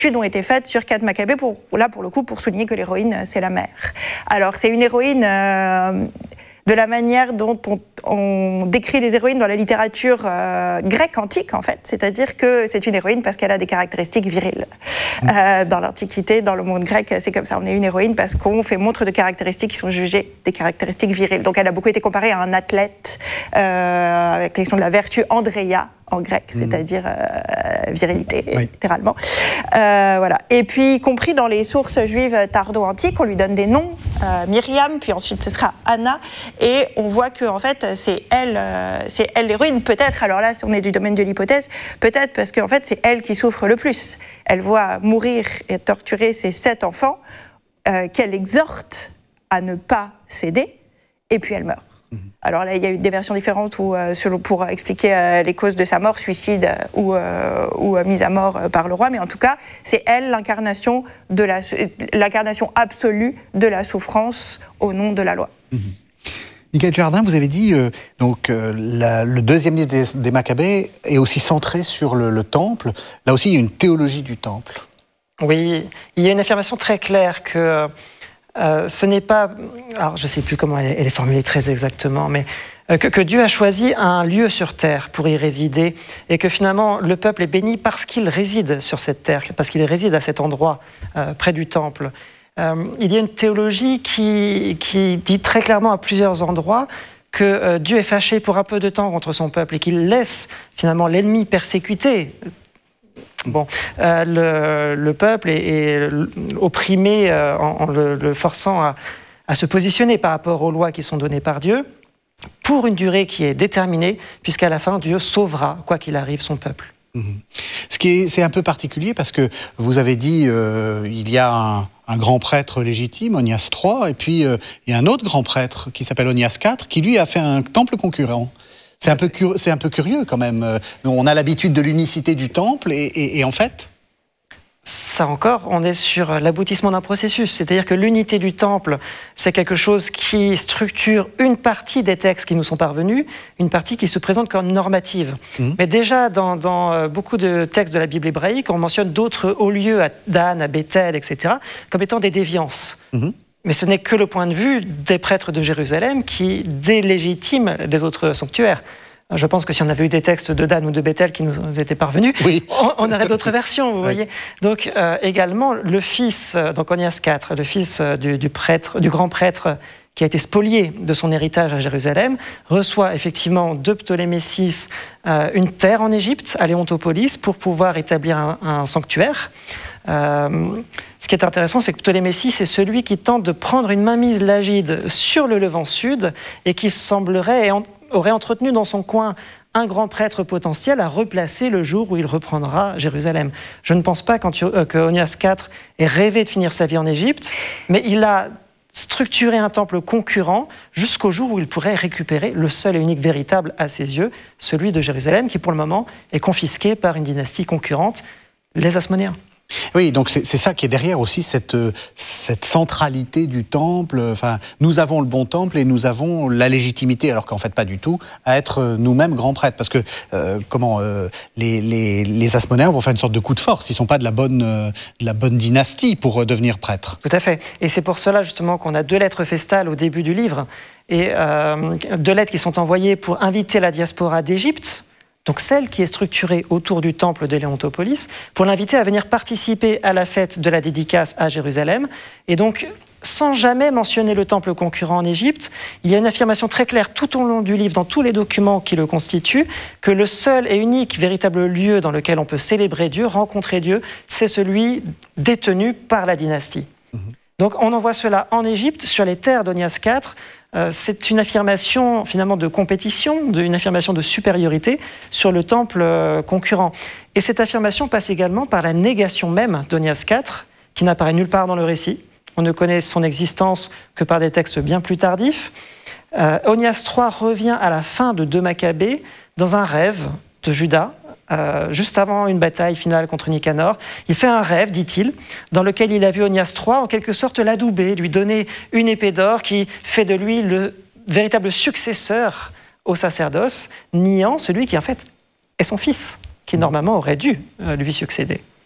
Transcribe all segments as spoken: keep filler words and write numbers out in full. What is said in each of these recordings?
études ont été faites sur quatre Maccabées, pour, là pour le coup pour souligner que l'héroïne c'est la mère. Alors c'est une héroïne euh, de la manière dont on, on décrit les héroïnes dans la littérature euh, grecque antique en fait, c'est-à-dire que c'est une héroïne parce qu'elle a des caractéristiques viriles. Mmh. Euh, dans l'Antiquité, dans le monde grec, c'est comme ça, on est une héroïne parce qu'on fait montre de caractéristiques qui sont jugées des caractéristiques viriles. Donc elle a beaucoup été comparée à un athlète euh, avec la question de la vertu, Andrea en grec, mmh. c'est-à-dire euh, virilité, oui. littéralement. Euh, voilà. Et puis, compris dans les sources juives tardo-antiques, on lui donne des noms, euh, Myriam, puis ensuite ce sera Anna, et on voit que en fait, c'est elle, euh, c'est elle l'héroïne, peut-être, alors là, on est du domaine de l'hypothèse, peut-être parce qu'en fait, c'est elle qui souffre le plus. Elle voit mourir et torturer ses sept enfants, euh, qu'elle exhorte à ne pas céder, et puis elle meurt. Alors là, il y a eu des versions différentes où, euh, selon, pour expliquer euh, les causes de sa mort, suicide euh, ou, euh, ou euh, mise à mort euh, par le roi, mais en tout cas, c'est elle l'incarnation, de la, l'incarnation absolue de la souffrance au nom de la loi. Mmh. Michael Jardin, vous avez dit euh, donc euh, la, le deuxième livre des, des Maccabées est aussi centré sur le, le temple. Là aussi, il y a une théologie du temple. Oui, il y a une affirmation très claire que Euh, ce n'est pas, alors je ne sais plus comment elle est, elle est formulée très exactement, mais euh, que, que Dieu a choisi un lieu sur terre pour y résider et que finalement le peuple est béni parce qu'il réside sur cette terre, parce qu'il réside à cet endroit euh, près du temple. Euh, il y a une théologie qui, qui dit très clairement à plusieurs endroits que euh, Dieu est fâché pour un peu de temps contre son peuple et qu'il laisse finalement l'ennemi persécuter. Bon, euh, le, le peuple est, est opprimé euh, en, en le, le forçant à, à se positionner par rapport aux lois qui sont données par Dieu pour une durée qui est déterminée, puisqu'à la fin, Dieu sauvera, quoi qu'il arrive, son peuple. Mmh. Ce qui est, c'est un peu particulier parce que vous avez dit euh, il y a un, un grand prêtre légitime, Onias trois, et puis euh, il y a un autre grand prêtre qui s'appelle Onias quatre, qui lui a fait un temple concurrent. C'est un peu, cur- c'est un peu curieux quand même. On a l'habitude de l'unicité du temple et, et, et en fait... Ça encore, on est sur l'aboutissement d'un processus. C'est-à-dire que l'unité du temple, c'est quelque chose qui structure une partie des textes qui nous sont parvenus, une partie qui se présente comme normative. Mmh. Mais déjà, dans, dans beaucoup de textes de la Bible hébraïque, on mentionne d'autres hauts lieux, à Dan, à Bethel, et cetera, comme étant des déviances. Mmh. Mais ce n'est que le point de vue des prêtres de Jérusalem qui délégitiment les autres sanctuaires. Je pense que si on avait eu des textes de Dan ou de Bethel qui nous étaient parvenus, oui. on, on aurait d'autres versions, vous oui. voyez. Donc euh, également, le fils, donc Onias quatre, le fils du, du, prêtre, du grand prêtre qui a été spolié de son héritage à Jérusalem, reçoit effectivement de Ptolémée six euh, une terre en Égypte, à Léontopolis, pour pouvoir établir un, un sanctuaire. Euh, ce qui est intéressant, c'est que Ptolémée six est celui qui tente de prendre une mainmise lagide sur le Levant Sud et qui semblerait et en, aurait entretenu dans son coin un grand prêtre potentiel à replacer le jour où il reprendra Jérusalem. Je ne pense pas euh, que Onias quatre ait rêvé de finir sa vie en Égypte, mais il a structuré un temple concurrent jusqu'au jour où il pourrait récupérer le seul et unique véritable à ses yeux, celui de Jérusalem, qui pour le moment est confisqué par une dynastie concurrente, les Hasmonéens. Oui, donc c'est, c'est ça qui est derrière aussi, cette, cette centralité du temple. Enfin, nous avons le bon temple et nous avons la légitimité, alors qu'en fait pas du tout, à être nous-mêmes grands prêtres. Parce que euh, comment euh, les, les, les Hasmonéens vont faire une sorte de coup de force. Ils ne sont pas de la, bonne, euh, de la bonne dynastie pour devenir prêtres. Tout à fait. Et c'est pour cela justement qu'on a deux lettres festales au début du livre. Et euh, deux lettres qui sont envoyées pour inviter la diaspora d'Égypte, donc celle qui est structurée autour du temple de Léontopolis, pour l'inviter à venir participer à la fête de la dédicace à Jérusalem. Et donc, sans jamais mentionner le temple concurrent en Égypte, il y a une affirmation très claire tout au long du livre, dans tous les documents qui le constituent, que le seul et unique véritable lieu dans lequel on peut célébrer Dieu, rencontrer Dieu, c'est celui détenu par la dynastie. Mmh. Donc on envoie cela en Égypte, sur les terres d'Onias quatre. Euh, c'est une affirmation finalement de compétition, de, une affirmation de supériorité sur le temple euh, concurrent. Et cette affirmation passe également par la négation même d'Onias quatre, qui n'apparaît nulle part dans le récit. On ne connaît son existence que par des textes bien plus tardifs. Euh, Onias trois revient à la fin de deux Maccabées dans un rêve de Judas, Euh, juste avant une bataille finale contre Nicanor. Il fait un rêve, dit-il, dans lequel il a vu Onias trois en quelque sorte l'adouber, lui donner une épée d'or qui fait de lui le véritable successeur au sacerdoce, niant celui qui en fait est son fils, qui normalement aurait dû euh, lui succéder.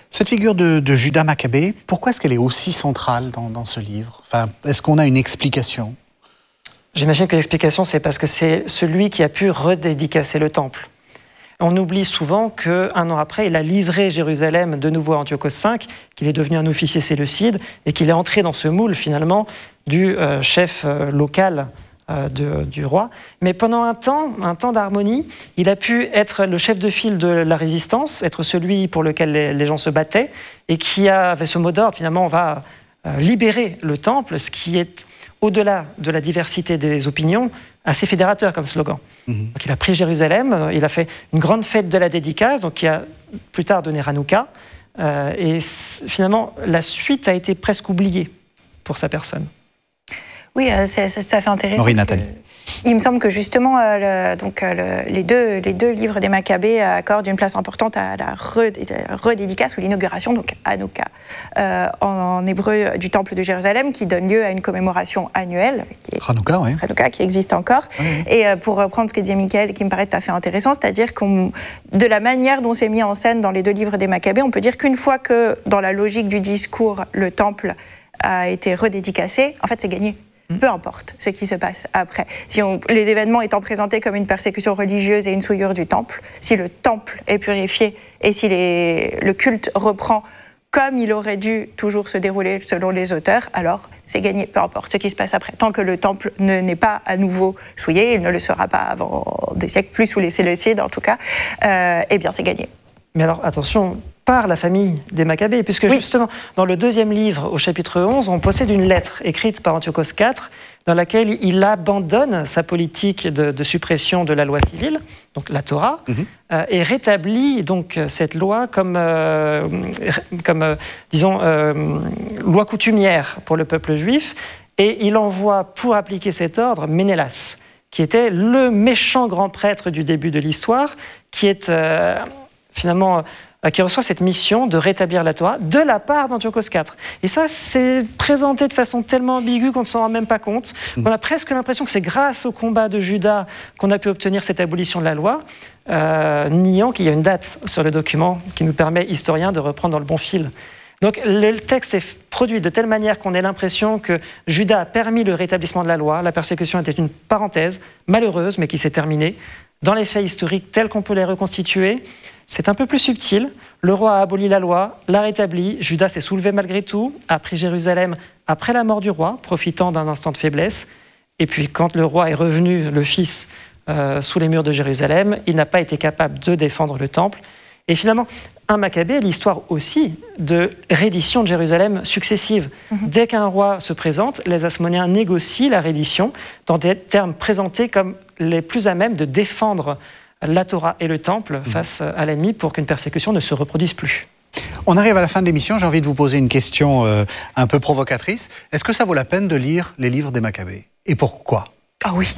Cette figure de, de Judas Maccabée, pourquoi est-ce qu'elle est aussi centrale dans, dans ce livre? Enfin, est-ce qu'on a une explication? J'imagine que l'explication, c'est parce que c'est celui qui a pu redédicacer le temple. On oublie souvent qu'un an après, il a livré Jérusalem de nouveau à Antiochos cinq, qu'il est devenu un officier séleucide et qu'il est entré dans ce moule, finalement, du euh, chef euh, local euh, de, du roi. Mais pendant un temps, un temps d'harmonie, il a pu être le chef de file de la résistance, être celui pour lequel les, les gens se battaient et qui avait ce mot d'ordre, finalement, on va euh, libérer le temple, ce qui est, au-delà de la diversité des opinions, assez fédérateur comme slogan. Mmh. Donc il a pris Jérusalem, il a fait une grande fête de la dédicace, donc qui a plus tard donné Hanouka, euh, et finalement la suite a été presque oubliée pour sa personne. Oui, c'est, c'est tout à fait intéressant. Maureen Nathalie. Il me semble que justement, euh, le, donc, euh, le, les, deux, les deux livres des Maccabées accordent une place importante à la redédicace ou l'inauguration, donc Hanouka, euh, en, en hébreu du temple de Jérusalem, qui donne lieu à une commémoration annuelle. Qui est, Hanouka, oui. Hanouka, qui existe encore. Oui, oui. Et euh, pour reprendre ce que disait Mickaël, qui me paraît tout à fait intéressant, c'est-à-dire qu'on, de la manière dont c'est mis en scène dans les deux livres des Maccabées, on peut dire qu'une fois que, dans la logique du discours, le temple a été redédicacé, en fait, c'est gagné. Peu importe ce qui se passe après. Si on, les événements étant présentés comme une persécution religieuse et une souillure du temple, si le temple est purifié et si les, le culte reprend comme il aurait dû toujours se dérouler selon les auteurs, alors c'est gagné, peu importe ce qui se passe après. Tant que le temple ne, n'est pas à nouveau souillé, il ne le sera pas avant des siècles, plus sous les Séleucides en tout cas, euh, eh bien c'est gagné. Mais alors attention, par la famille des Maccabées, puisque oui. justement, dans le deuxième livre, au chapitre onze, on possède une lettre écrite par Antiochos quatre, dans laquelle il abandonne sa politique de, de suppression de la loi civile, donc la Torah, mm-hmm. euh, et rétablit donc cette loi comme, euh, comme euh, disons, euh, loi coutumière pour le peuple juif, et il envoie pour appliquer cet ordre Ménélas, qui était le méchant grand prêtre du début de l'histoire, qui est euh, finalement... qui reçoit cette mission de rétablir la Torah de la part d'Antiochos quatre. Et ça, c'est présenté de façon tellement ambiguë qu'on ne s'en rend même pas compte. Mmh. On a presque l'impression que c'est grâce au combat de Judas qu'on a pu obtenir cette abolition de la loi, euh, niant qu'il y a une date sur le document qui nous permet, historiens, de reprendre dans le bon fil. Donc le texte est produit de telle manière qu'on ait l'impression que Judas a permis le rétablissement de la loi, la persécution était une parenthèse malheureuse, mais qui s'est terminée. Dans les faits historiques tels qu'on peut les reconstituer, c'est un peu plus subtil. Le roi a aboli la loi, l'a rétablie, Judas s'est soulevé malgré tout, a pris Jérusalem après la mort du roi, profitant d'un instant de faiblesse. Et puis quand le roi est revenu, le fils, euh, sous les murs de Jérusalem, il n'a pas été capable de défendre le temple. Et finalement, un Maccabée est l'histoire aussi de reddition de Jérusalem successive. Mm-hmm. Dès qu'un roi se présente, les Hasmonéens négocient la reddition dans des termes présentés comme les plus à même de défendre la Torah et le temple face à l'ennemi pour qu'une persécution ne se reproduise plus. On arrive à la fin de l'émission, j'ai envie de vous poser une question euh, un peu provocatrice. Est-ce que ça vaut la peine de lire les livres des Maccabées? Et pourquoi? Ah oui.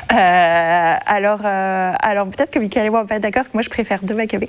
Euh, alors, euh, alors peut-être que Mickaël et moi, on va pas être d'accord, parce que moi, je préfère deux Maccabées.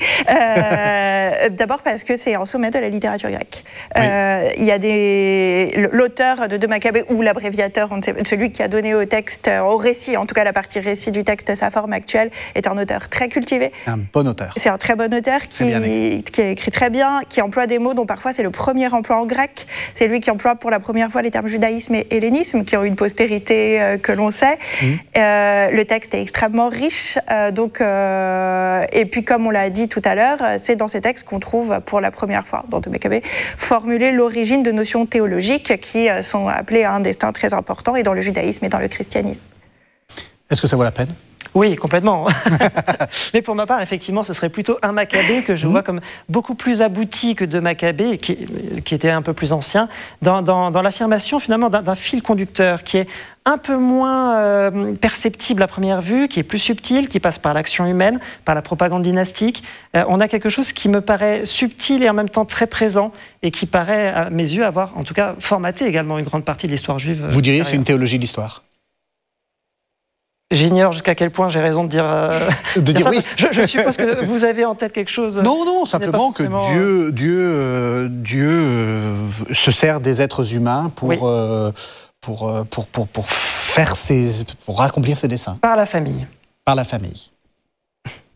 Euh, d'abord parce que c'est en sommet de la littérature grecque. Oui. Euh, il y a des... L'auteur de deux Maccabées, ou l'abréviateur, celui qui a donné au texte, au récit, en tout cas la partie récit du texte, sa forme actuelle, est un auteur très cultivé. Un bon auteur. C'est un très bon auteur qui, qui a écrit très bien, qui emploie des mots dont parfois c'est le premier emploi en grec. C'est lui qui emploie pour la première fois les termes judaïsme et hellénisme, qui ont une postérité euh, que l'on sait. Mmh. Euh, le texte est extrêmement riche, euh, donc, euh, et puis comme on l'a dit tout à l'heure, c'est dans ces textes qu'on trouve pour la première fois, dans deux Maccabées, formuler l'origine de notions théologiques qui sont appelées à un destin très important et dans le judaïsme et dans le christianisme. Est-ce que ça vaut la peine ? Oui, complètement. Mais pour ma part, effectivement, ce serait plutôt un Maccabée que je mmh. vois comme beaucoup plus abouti que deux Maccabées, qui, qui étaient un peu plus anciens, dans, dans, dans l'affirmation finalement d'un, d'un fil conducteur qui est un peu moins euh, perceptible à première vue, qui est plus subtil, qui passe par l'action humaine, par la propagande dynastique. Euh, on a quelque chose qui me paraît subtil et en même temps très présent et qui paraît, à mes yeux, avoir en tout cas formaté également une grande partie de l'histoire juive. Vous diriez que c'est une théologie de l'histoire ? J'ignore jusqu'à quel point j'ai raison de dire, euh, de dire ça. Oui. Je, je suppose que vous avez en tête quelque chose. Non, non, simplement forcément... que Dieu, Dieu, euh, Dieu euh, se sert des êtres humains pour, oui. euh, pour, euh, pour, pour, pour, faire ses, pour accomplir ses desseins. Par la famille. Par la famille.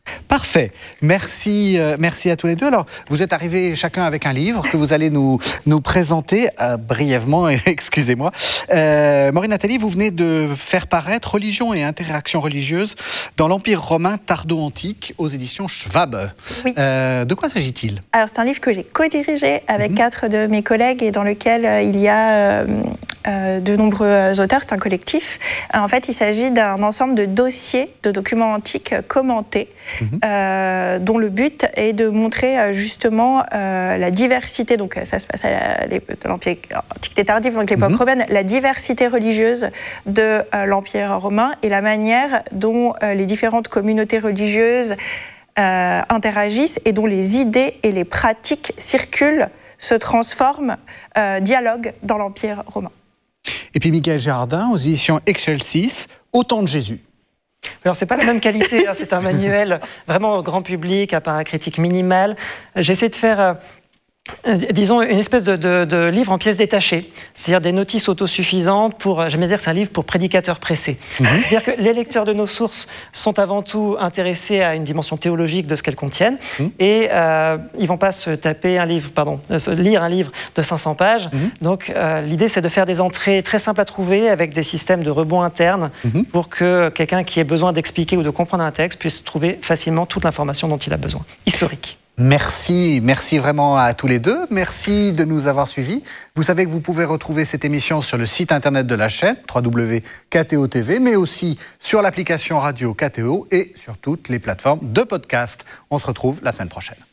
Parfait. Merci, euh, merci à tous les deux. Alors, vous êtes arrivés chacun avec un livre que vous allez nous, nous présenter euh, brièvement, excusez-moi. Euh, Maureen Nathalie, vous venez de faire paraître Religion et interaction religieuse dans l'Empire romain tardo-antique aux éditions Schwab. Oui. Euh, de quoi s'agit-il ? Alors, c'est un livre que j'ai co-dirigé avec mmh. quatre de mes collègues et dans lequel euh, il y a euh, euh, de nombreux auteurs. C'est un collectif. En fait, il s'agit d'un ensemble de dossiers, de documents antiques commentés. Mmh. Euh, dont le but est de montrer euh, justement euh, la diversité, donc ça se passe à l'Antiquité tardive, donc l'époque mmh. romaine, la diversité religieuse de euh, l'Empire romain et la manière dont euh, les différentes communautés religieuses euh, interagissent et dont les idées et les pratiques circulent, se transforment, euh, dialoguent dans l'Empire romain. Et puis Michael Gérardin, aux éditions Excelsis, Au temps de Jésus. Alors, c'est pas la même qualité, hein, c'est un manuel vraiment au grand public, à paracritique minimale. J'essaie de faire, euh, euh, disons, une espèce de, de, de livre en pièces détachées, c'est-à-dire des notices autosuffisantes pour, j'aime bien dire que c'est un livre pour prédicateurs pressés. Mmh. C'est-à-dire que les lecteurs de nos sources sont avant tout intéressés à une dimension théologique de ce qu'elles contiennent, mmh. et euh, ils vont pas se taper un livre, pardon, se lire un livre de cinq cents pages. Mmh. Donc, euh, l'idée, c'est de faire des entrées très simples à trouver avec des systèmes de rebond interne mmh. pour que quelqu'un qui ait besoin d'expliquer ou de comprendre un texte puisse trouver facilement toute l'information dont il a besoin, historique. Merci, merci vraiment à tous les deux. Merci de nous avoir suivis. Vous savez que vous pouvez retrouver cette émission sur le site internet de la chaîne, w w w point k t o point t v, mais aussi sur l'application radio K T O et sur toutes les plateformes de podcast. On se retrouve la semaine prochaine.